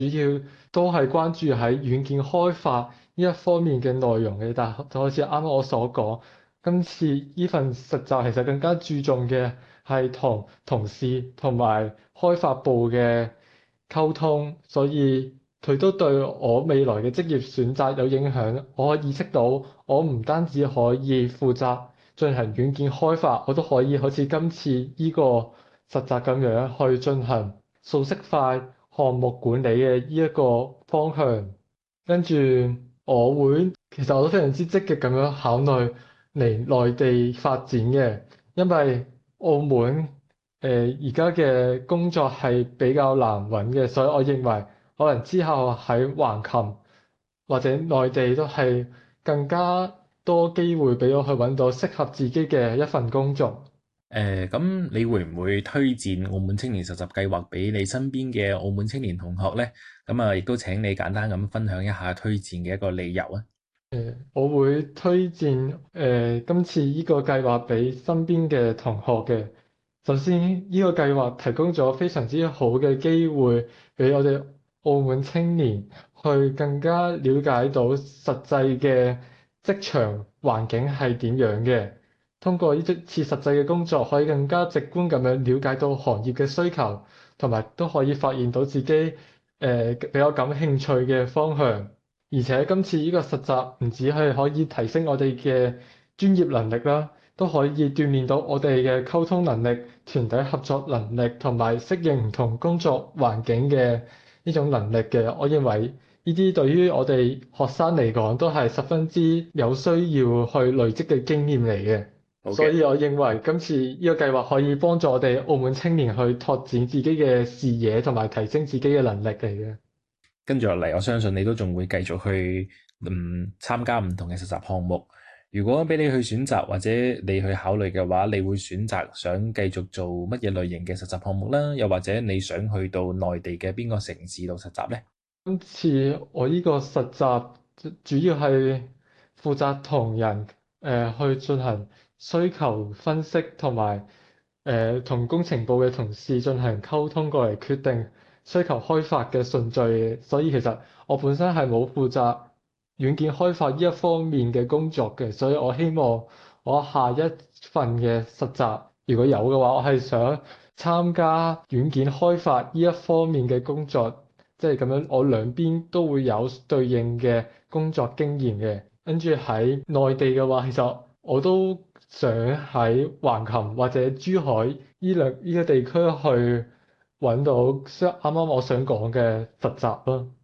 主要都係關注喺軟件開發呢一方面嘅內容嘅，但就好似啱啱我所講，今次呢份實習其實更加注重嘅係同同事同埋開發部嘅溝通，所以佢都對我未來嘅職業選擇有影響。我意識到我唔單止可以負責進行軟件開發，我都可以好似今次呢個實習咁樣去進行數式化項目管理嘅呢一個方向。跟住其實我都非常之積極咁樣考慮嚟內地發展嘅，因為澳門而家嘅工作係比較難揾嘅，所以我認為可能之後喺橫琴或者內地都係更加多機會俾我去揾到適合自己嘅一份工作。 咁你會唔會推薦澳門青年實習計劃俾你身邊嘅澳門青年同學呢？咁啊，亦都請你簡單咁分享一下推薦嘅一個理由啊。 我會推薦今次呢個計劃俾身邊嘅同學嘅。首先，呢個計劃提供咗非常之好嘅機會俾我哋澳門青年去更加了解到實際嘅職場環境係點樣嘅。通過呢一次實際嘅工作，可以更加直觀咁樣了解到行業嘅需求，同埋都可以發現到自己比較感興趣嘅方向。而且今次呢個實習唔止係可以提升我哋嘅專業能力啦，都可以鍛鍊到我哋嘅溝通能力、團隊合作能力同埋適應唔同工作環境嘅呢種能力嘅。我認為呢啲對於我哋學生嚟講都係十分之有需要去累積嘅經驗嚟嘅。 好嘅， 所以我認為今次呢個計劃可以幫助我哋澳門青年去拓展自己嘅視野同埋提升自己嘅能力嚟嘅。 跟住落嚟，我相信你都仲會繼續去參加唔同嘅實習項目。如果俾你去選擇或者你去考慮嘅話，你會選擇想繼續做乜嘢類型嘅實習項目啦？又或者你想去到內地嘅邊個城市度實習呢？ 今次我呢個實習主要係負責同人去進行需求分析，同埋同工程部嘅同事進行溝通，過嚟決定需求開發嘅順序。所以其實我本身係冇負責軟件開發呢一方面嘅工作嘅，所以我希望我下一份嘅實習如果有嘅話，我係想參加軟件開發呢一方面嘅工作。即係咁樣，我兩邊都會有對應嘅工作經驗嘅。跟住喺內地嘅話，其實我都想喺橫琴或者珠海呢個地區去揾到啱啱我想講嘅實習咯。